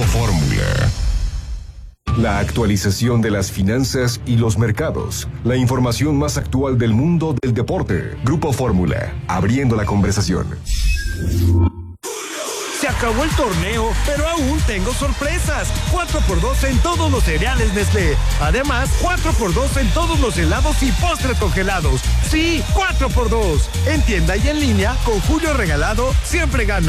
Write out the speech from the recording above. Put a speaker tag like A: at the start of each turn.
A: Grupo Fórmula. La actualización de las finanzas y los mercados. La información más actual del mundo del deporte. Grupo Fórmula, abriendo la conversación.
B: Se acabó el torneo, pero aún tengo sorpresas. 4x2 en todos los cereales Nestlé. Además, 4x2 en todos los helados y postres congelados. Sí, 4x2. En tienda y en línea, con Julio Regalado, siempre gana.